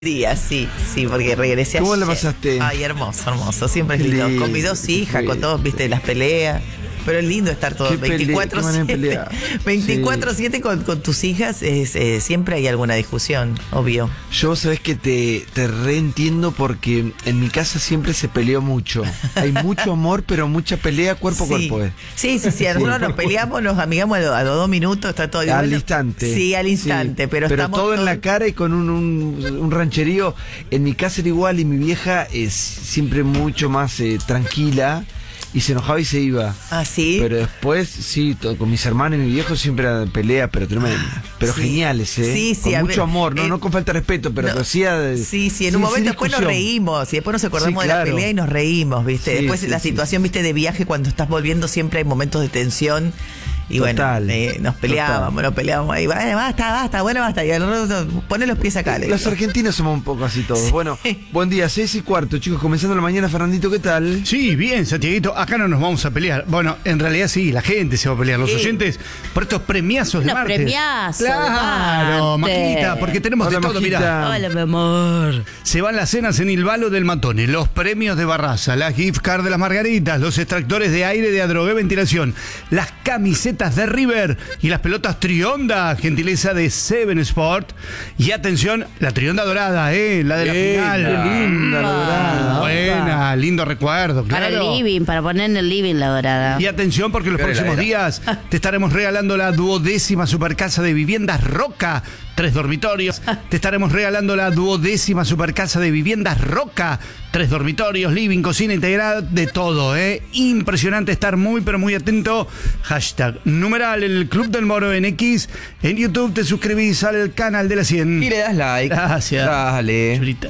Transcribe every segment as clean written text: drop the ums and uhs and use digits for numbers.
Día, sí, porque regresé ¿Cómo ayer. la pasaste? Ay, hermoso, siempre es lindo. Con mis dos hijas, con todos, viste, las peleas. Pero es lindo estar todo 24/7. 24/7 con tus hijas, siempre hay alguna discusión, obvio. Yo sabés que te reentiendo porque en mi casa siempre se peleó mucho. Hay mucho amor, pero mucha pelea cuerpo a cuerpo. Sí, nosotros nos peleamos, nos amigamos a los 2 minutos, está todo igual. Al instante. Sí, al instante, pero estamos todo en la cara y con un rancherío. En mi casa era igual y mi vieja es siempre mucho más tranquila. Y se enojaba y se iba. ¿Ah, sí? Pero después, sí, con mis hermanos y mi viejo siempre era pelea, pero tremenda. Pero sí. Geniales, ¿eh? Sí, con mucho amor, no con falta de respeto, pero no, hacía... en un momento después nos reímos, y después nos acordamos de la pelea y nos reímos, ¿viste? Después la situación, ¿viste? De viaje, cuando estás volviendo siempre hay momentos de tensión. Y total, bueno, nos peleábamos ahí. Basta. Y al rato, poné los pies acá. Los argentinos somos un poco así todos. Sí. Bueno, buen día, 6:15, chicos, comenzando la mañana. Fernandito, ¿qué tal? Sí, bien, Santiaguito, acá no nos vamos a pelear. Bueno, en realidad sí, la gente se va a pelear, los oyentes, por estos premiazos de martes. Premiazos. Claro, Maquita, porque tenemos de todo, mira. Hola, mi amor. Se van las cenas en Il Valo del Matone, los premios de Barraza, las gift card de las Margaritas, los extractores de aire de Adrogué Ventilación, las camisetas de River y las pelotas Trionda, gentileza de Seven Sport. Y atención, la Trionda dorada, la de la final. Qué linda la dorada. Buena, lindo recuerdo, claro. Para el living, para poner en el living la dorada. Y atención, porque en los próximos días te estaremos regalando la 12ª supercasa de viviendas Roca, 3 dormitorios. Te estaremos regalando la 12ª supercasa de viviendas Roca, 3 dormitorios, living, cocina integrada, de todo, Impresionante, estar muy, pero muy atento. Hashtag numeral el Club del Moro en X. En YouTube te suscribís al canal de la 100. Y le das like. Gracias. Dale. Chulita.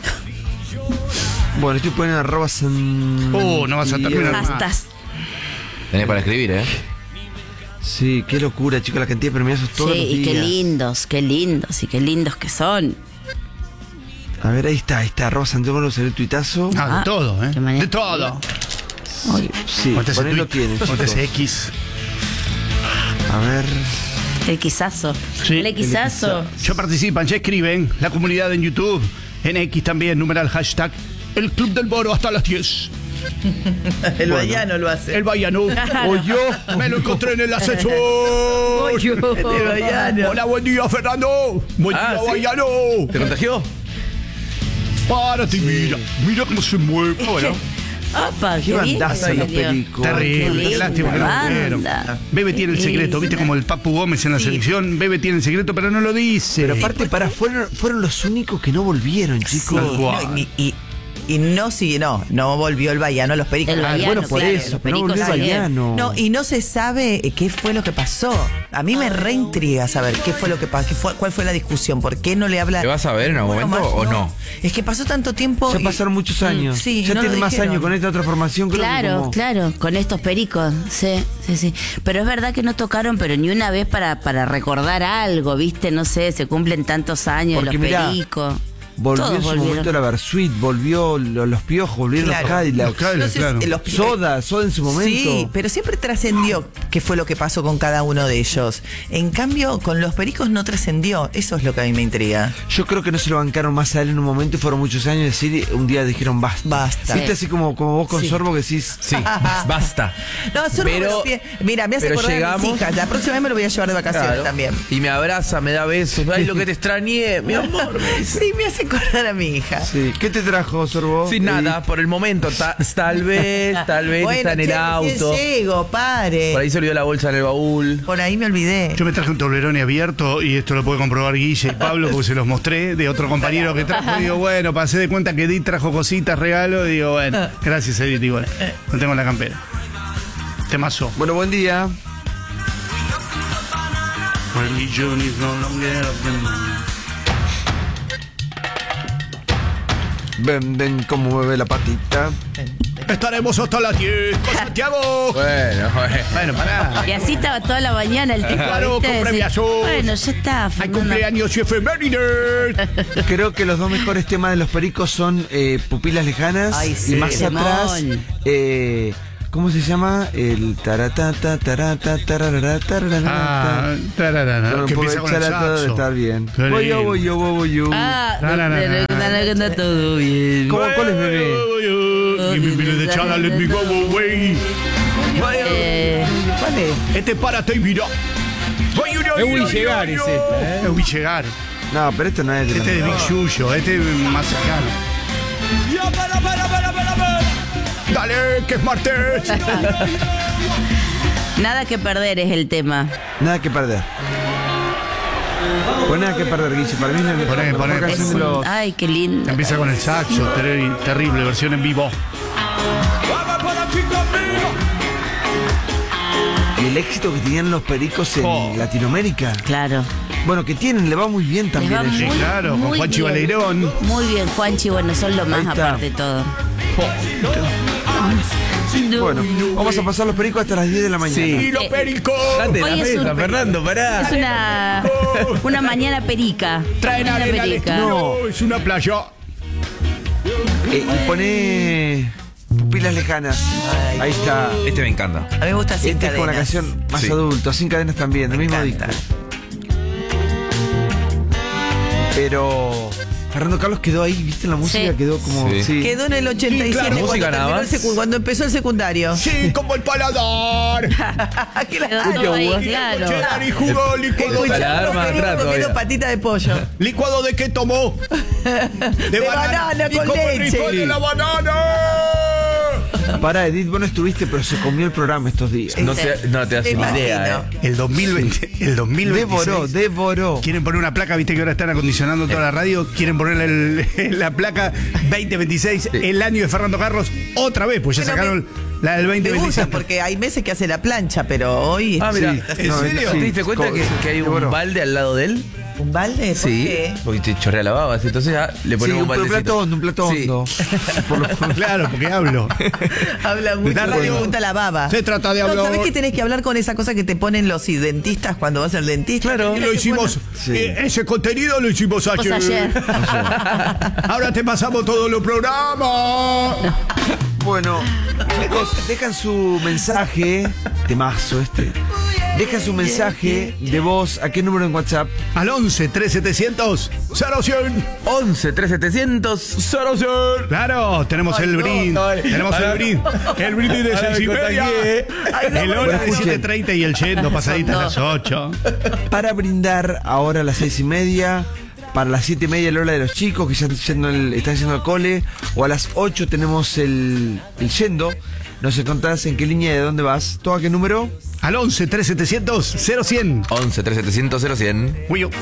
Bueno, estoy poniendo arroba no vas a terminar Hastas. Tenés para escribir, Sí, qué locura, chicos, la cantidad de premiazos todos los días. Sí, y qué lindos que son. A ver, ahí está, arroba Santiago Moro, salió el tuitazo. De todo, De todo. Sí, ponelo tienes. Ponte X. A ver. El quizazo. Sí, el quizazo. Ya participan, ya escriben. La comunidad en YouTube, en X también, numeral hashtag el Club del Moro hasta las 10. El Bayano lo hace. El Bayano. Me lo encontré en el ascensor. El Bayano. Hola, buen día, Fernando. Buen día, ¿sí? Bayano. ¿Te contagió? Párate, mira cómo se mueve. Bueno. Opa, qué bandazo los pericos. Terrible, qué lástima que no lo vieron. Bebe tiene el secreto, viste como el Papu Gómez en la selección. Bebe tiene el secreto, pero no lo dice. Pero aparte, fueron los únicos que no volvieron, chicos. No volvió el Bayano a los pericos. Bueno, por eso, pero no volvió el Bayano. No, y no se sabe qué fue lo que pasó. A mí me reintriga saber qué fue lo que pasó, cuál fue la discusión, por qué no le habla. ¿Te vas a ver en algún momento o no? Es que pasó tanto tiempo. Ya pasaron muchos años. Sí, ya tiene más años con esta otra formación. Claro, con estos pericos. Sí. Pero es verdad que no tocaron, pero ni una vez para recordar algo, ¿viste? No sé, se cumplen tantos años los pericos. Volvió en su momento la Versuit, volvió los Piojos, volvieron los Cadillacs. Soda en su momento. Sí, pero siempre trascendió qué fue lo que pasó con cada uno de ellos. En cambio, con los pericos no trascendió. Eso es lo que a mí me intriga. Yo creo que no se lo bancaron más a él en un momento y fueron muchos años decir, un día dijeron basta. ¿Viste? Así como vos con Sorbo que decís... Sí, basta. No, Sorbo, mira, me hace acordar a mis hijas. La próxima vez me lo voy a llevar de vacaciones también. Y me abraza, me da besos. Ay, lo que te extrañé, mi amor. Sí, me hace acordar a mi hija. Sí. ¿Qué te trajo, Sorbo? Sin nada, por el momento. Tal vez bueno, está en el auto. Llego, pare. Por ahí se olvidó la bolsa en el baúl. Por ahí me olvidé. Yo me traje un Toblerone abierto y esto lo puede comprobar Guille y Pablo porque se los mostré de otro compañero que trajo. Digo, bueno, pasé de cuenta que Edith trajo cositas, regalo. Digo, bueno, gracias Edith. Digo, no tengo la campera. Temazo. Bueno, buen día. Ven cómo mueve la patita. Estaremos hasta las 10 con Santiago. Bueno, pará. Y así estaba toda la mañana el tipo. Claro, con premiazos. Bueno, ya está. Hay cumpleaños y efemérides. Creo que los dos mejores temas de los pericos son Pupilas Lejanas y más atrás ¿cómo se llama? El taratata, tarata, tararara, tararara, tararara, que empieza con el saxo. Estar bien. Qué Voy lindo. yo. Todo bien. ¿Cuál es, bebé? Give me the channel, let me go away. ¿Cuál es? Este párate y mira. Es muy llegar, es esta, ¿eh? Es muy llegar. No, pero esto no es de Este es de Big Yuyo, este es más cercano. Dale, que es martes. Nada que perder es el tema. Nada que perder. Pues nada que perder, Guille. Para mí es la mejor canción de los... Ay, qué lindo. Empieza con el saxo, terrible, versión en vivo. Y el éxito que tenían los Pericos en Latinoamérica. Claro. Bueno, que tienen, le va muy bien también. Les va ellos. Sí, claro, con muy Juanchi bien. Valerón. Muy bien, Juanchi. Bueno, son lo más Ahí está. aparte de todo. Bueno, vamos a pasar los Pericos hasta las 10 de la mañana. Y los pericos. Date la Hoy es mesa, un- Fernando, pará. Es una mañana perica. Traen Mañana arena al perica. estudio, es una playa. Y pone Pupilas Lejanas. Ahí está. Este me encanta. A mí me gusta Sin Esta es como una Cadenas. canción más Sí. adulta, Sin Cadenas también, del mismo disco. encanta. Pero Fernando Carlos quedó ahí, ¿viste? La música Sí. quedó como... Sí. Sí. Quedó en el 87 Sí, claro, cuando, música nada terminó más. cuando empezó el secundario. Sí, como el paladar. Que la- Quedó todo ahí, claro. Cheddar y jugo, licuado, La alarma Escuchamos atrás comiendo todavía. patita de pollo. licuado de qué tomó. De banana y con como el leche. ritual de la banana. Pará, Edith, vos no estuviste, pero se comió el programa estos días. No te das Me una idea, imagino. El 2020, el 2026. Devoró. Quieren poner una placa, viste que ahora están acondicionando toda la radio. Quieren ponerle la placa 2026, el año de Fernando Carlos, otra vez, pues ya Bueno, sacaron la del Me gusta 2026. porque hay meses que hace la plancha, pero hoy Ah, mira, Sí. ¿en No, serio? ¿te diste cuenta Sí, que hay un bueno. balde al lado de él? ¿un balde? ¿Por Sí, qué? porque te chorrea la baba, ¿sí? Entonces ya le Sí, ponemos un un baldecito. plato Sí. hondo. Por lo- Claro, porque hablo. Habla mucho, La radio- le gusta la baba. Se trata de hablar. ¿Sabés que tenés que hablar con esa cosa que te ponen los dentistas cuando vas al dentista? Claro. Y lo hicimos, Sí. ese contenido lo hicimos Pues ayer. Ahora te pasamos todos los programas. Bueno, chicos, dejan su mensaje, temazo este. Dejan su mensaje de voz. ¿A qué número en WhatsApp? Al 11 3700 0100. 11 3700 00. Claro, tenemos el brindis. Tenemos el brindis. El brindis de 6:30. El hora de 7:30 y el yendo pasadita a las 8. Para brindar ahora a las 6:30. Para las 7:30 la hora de los chicos que ya están yendo al cole. O a las 8 tenemos el yendo. Nos contás en qué línea y de dónde vas. ¿Todo a qué número? Al 11 3700 0100. 11 3700 0100. Uy, yo.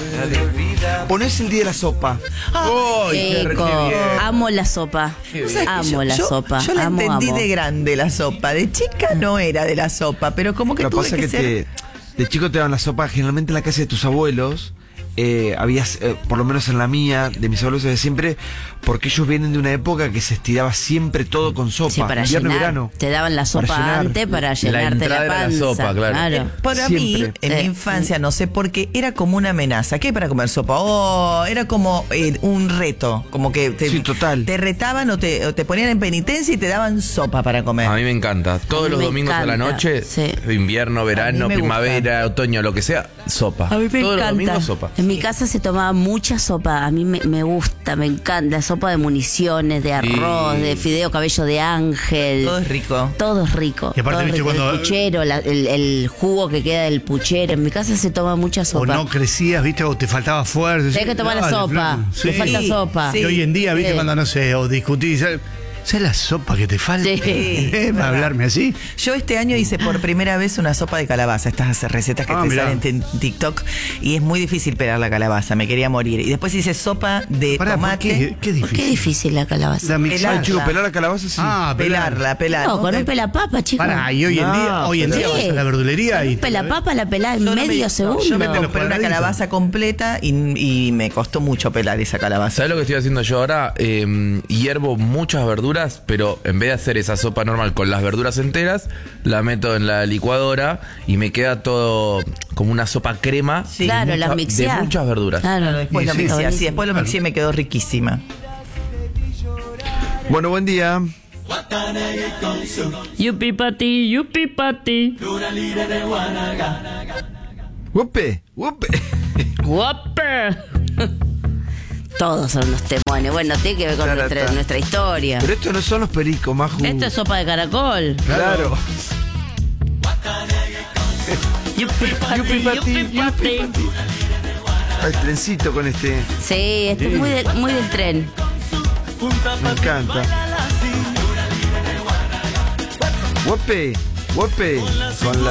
Ponés el día de la sopa. Rico. Amo la sopa. ¿Sabés que Amo la sopa. Yo la amo, entendí amo. de grande la sopa. De chica no era de la sopa, pero como que Lo que tuve pasa que es que ser... de chico te daban la sopa generalmente en la casa de tus abuelos. Habías, por lo menos en la mía, de mis abuelos de siempre, porque ellos vienen de una época que se estiraba siempre todo con sopa. Sí, para invierno y llenar. verano. Te daban la sopa llenar. antes para llenarte entrada la era la panza. sopa, claro. Para Siempre. mí, en mi infancia, no sé por qué, era como una amenaza. ¿Qué hay para comer sopa? Oh, era como un reto. Como que Sí, total. te retaban o te ponían en penitencia y te daban sopa para comer. A mí me encanta. Todos los me domingos a la encanta, noche, sí. invierno, verano, A mí me primavera, otoño, lo que sea, sopa. A mí me Todos los encanta. domingos sopa. En mi casa se tomaba mucha sopa. A mí me gusta, me encanta. Sopa de municiones, de arroz, de fideo cabello de ángel. Todo es rico. Todo es rico. Y aparte, todo es viste, rico. cuando- El puchero, el jugo que queda del puchero. En mi casa se toma mucha O sopa. no crecías, viste, o te faltaba fuerza. Tenés que tomar la Dale, sopa. flaco. Te falta Sí, sopa. sí. Y hoy en día, viste, Sí. cuando no sé, o discutís, ¿sabes la sopa que te falta? Sí. Para hablarme así. Yo este año hice por primera vez una sopa de calabaza, estas recetas que Ah, te mirá. salen en TikTok, y es muy difícil pelar la calabaza, me quería morir. Y después hice sopa de Pará, ¿por tomate, qué? ¿Qué difícil? Qué difícil la calabaza. La mixar. Pelarla. Ay, chico, pelar la calabaza sí. Ah, pelarla. No, con un pelapapa, chicos. Pará, y hoy en No, día, pero- vas a la verdulería y. Un pelapapa la pelás en Yo no me- medio no, segundo. Yo me Mételo compré una cuadradito. calabaza completa y me costó mucho pelar esa calabaza. ¿Sabes lo que estoy haciendo yo ahora? Hiervo muchas verduras, pero en vez de hacer esa sopa normal con las verduras enteras, la meto en la licuadora y me queda todo como una sopa crema. Sí, Claro, de las mucha- mixeás. de muchas verduras. Claro, Después lo Sí, mixé sí. así, después lo mixé y me quedó riquísima. Bueno, buen día. Yupi pati. ¡Wope! ¡Guape! Todos son unos temones. Bueno, tiene que ver con nuestra historia. Pero estos no son los pericos, Maju. Esto es sopa de caracol. Claro. Yupi pati. El trencito con este. Sí, este es muy del tren. Me encanta. ¡Wope! Con la